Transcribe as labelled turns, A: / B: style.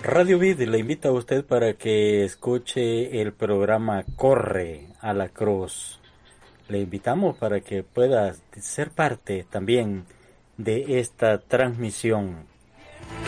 A: Radio Vid le invita a usted para que escuche el programa Corre a la Cruz. Le invitamos para que pueda ser parte también de esta transmisión